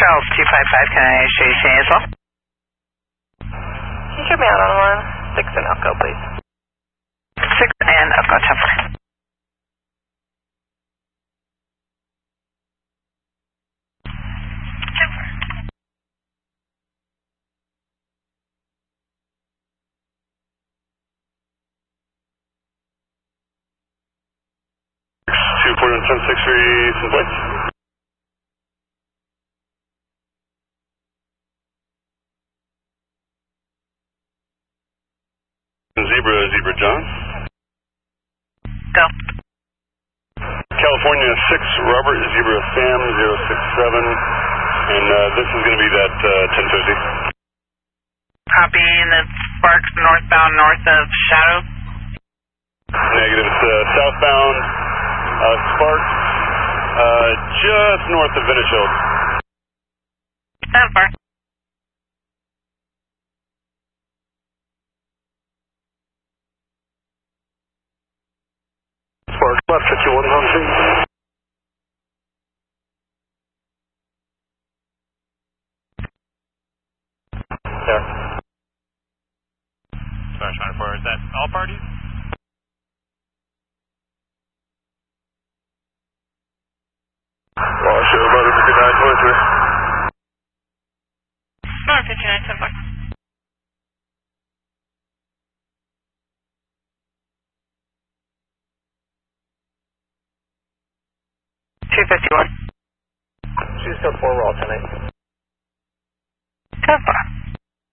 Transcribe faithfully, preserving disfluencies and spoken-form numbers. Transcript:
Charles two five five, can I show you C as well? Can you show me out on one? Six and Elko, please. Six and I've got ten four. two four one seven six three, some points. Zebra, Zebra John. Go. California six, Robert, Zebra Sam, zero six seven, and uh, this is going to be that uh, ten fifty. Copy, and it's Sparks northbound north of Shadow. Negative, it's uh, southbound, uh, Sparks, uh, just north of Venice Hill. That far. Sparks, left fifty-one hundred. There. Sorry, trying to forward. Is that all parties? Well, show about fifty-nine twenty-three. No, fifty-nine ten four. two fifty-one. Choose code four, we're all ten eight. ten four.